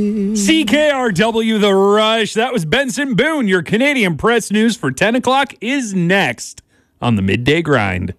CKRW The Rush. That was Benson Boone. Your Canadian Press News for 10 o'clock is next on the Midday Grind.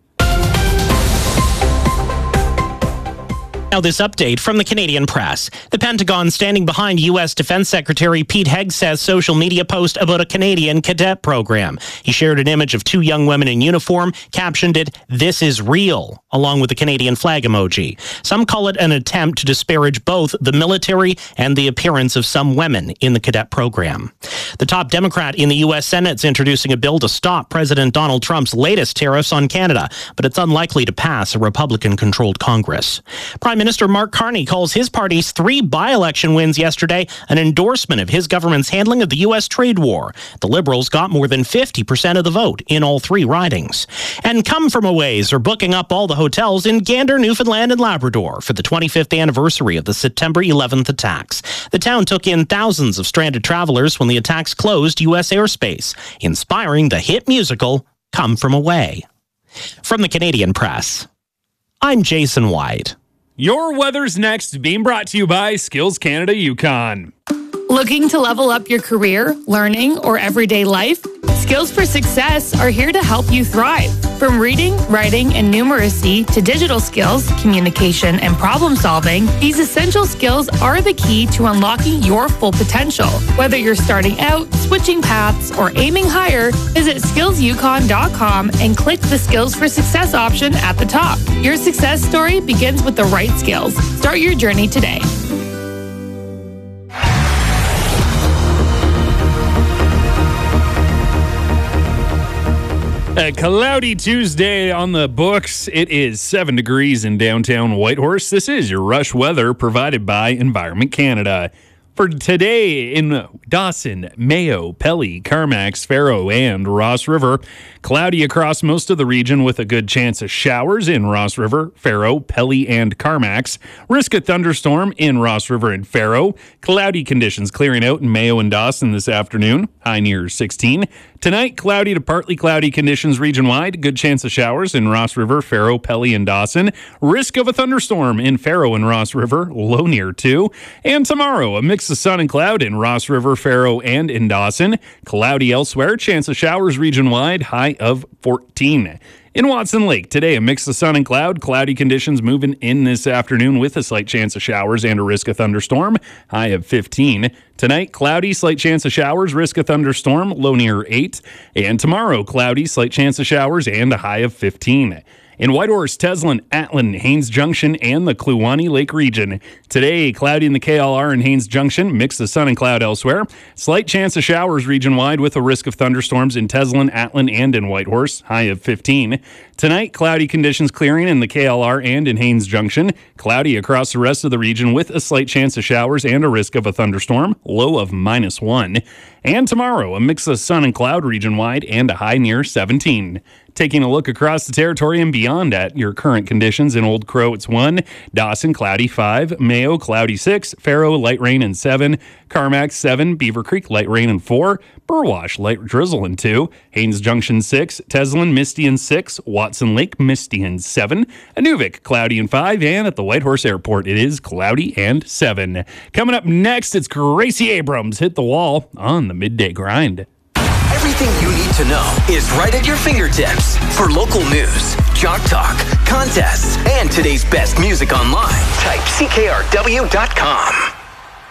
Now this update from the Canadian Press. The Pentagon standing behind U.S. Defense Secretary Pete Hegseth's social media post about a Canadian cadet program. He shared an image of two young women in uniform, captioned it, "This is real," along with the Canadian flag emoji. Some call it an attempt to disparage both the military and the appearance of some women in the cadet program. The top Democrat in the U.S. Senate is introducing a bill to stop President Donald Trump's latest tariffs on Canada, but it's unlikely to pass a Republican-controlled Congress. Prime Minister Mark Carney calls his party's 3 by-election wins yesterday an endorsement of his government's handling of the U.S. trade war. The Liberals got more than 50% of the vote in all 3 ridings. And Come From A Ways are booking up all the hotels in Gander, Newfoundland and Labrador for the 25th anniversary of the September 11th attacks. The town took in thousands of stranded travelers when the attacks closed U.S. airspace, inspiring the hit musical Come From Away. From the Canadian Press, I'm Jason White. Your weather's next, being brought to you by Skills Canada Yukon. Looking to level up your career, learning, or everyday life? Skills for Success are here to help you thrive. From reading, writing, and numeracy to digital skills, communication, and problem solving, these essential skills are the key to unlocking your full potential. Whether you're starting out, switching paths, or aiming higher, visit skillsyukon.com and click the Skills for Success option at the top. Your success story begins with the right skills. Start your journey today. A cloudy Tuesday on the books. It is 7 degrees in downtown Whitehorse. This is your Rush weather provided by Environment Canada. For today in Dawson, Mayo, Pelly, Carmacks, Faro, and Ross River, cloudy across most of the region with a good chance of showers in Ross River, Faro, Pelly, and Carmacks. Risk a thunderstorm in Ross River and Faro. Cloudy conditions clearing out in Mayo and Dawson this afternoon, high near 16. Tonight, cloudy to partly cloudy conditions region-wide. Good chance of showers in Ross River, Faro, Pelly, and Dawson. Risk of a thunderstorm in Faro and Ross River, low near 2. And tomorrow, a mix of sun and cloud in Ross River, Faro, and in Dawson. Cloudy elsewhere. Chance of showers region-wide, high of 14. In Watson Lake, today, a mix of sun and cloud. Cloudy conditions moving in this afternoon with a slight chance of showers and a risk of thunderstorm. High of 15. Tonight, cloudy, slight chance of showers, risk of thunderstorm, low near 8. And tomorrow, cloudy, slight chance of showers and a high of 15. In Whitehorse, Teslin, Atlin, Haines Junction, and the Kluwani Lake region. Today, cloudy in the KLR and Haines Junction, mix of sun and cloud elsewhere. Slight chance of showers region-wide with a risk of thunderstorms in Teslin, Atlin, and in Whitehorse, high of 15. Tonight, cloudy conditions clearing in the KLR and in Haines Junction. Cloudy across the rest of the region with a slight chance of showers and a risk of a thunderstorm, low of -1. And tomorrow, a mix of sun and cloud region-wide and a high near 17. Taking a look across the territory and beyond at your current conditions. In Old Crow, it's 1. Dawson, cloudy 5. Mayo, cloudy 6. Faro, light rain and 7. Carmack, 7. Beaver Creek, light rain and 4. Burwash, light drizzle and 2. Haines Junction, 6. Teslin, misty and 6. Watson Lake, misty and 7. Inuvik, cloudy and 5. And at the Whitehorse Airport, it is cloudy and 7. Coming up next, it's Gracie Abrams. Hit the wall on the Midday Grind. Everything you need to know is right at your fingertips. For local news, Jock Talk, contests, and today's best music online, type CKRW.com.